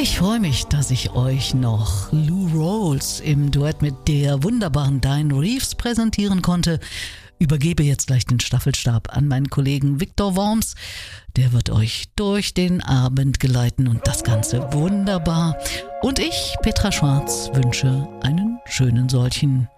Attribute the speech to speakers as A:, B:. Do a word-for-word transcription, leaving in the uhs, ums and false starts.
A: Ich freue mich, dass ich euch noch Lou Rawls im Duett mit der wunderbaren Dianne Reeves präsentieren konnte. Übergebe jetzt gleich den Staffelstab an meinen Kollegen Viktor Worms. Der wird euch durch den Abend geleiten und das Ganze wunderbar. Und ich, Petra Schwarz, wünsche einen schönen solchen.